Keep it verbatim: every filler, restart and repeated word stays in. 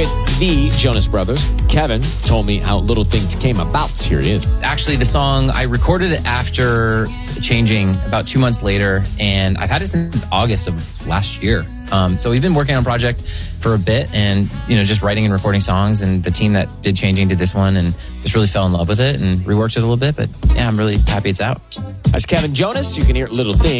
with the Jonas Brothers. Kevin told me how Little Things came about. Here it is. Actually, the song, I recorded it after Changing about two months later, and I've had it since August of last year. Um, so we've been working on a project for a bit and, you know, just writing and recording songs, and the team that did Changing did this one and just really fell in love with it and reworked it a little bit. But yeah, I'm really happy it's out. That's Kevin Jonas. You can hear Little Things.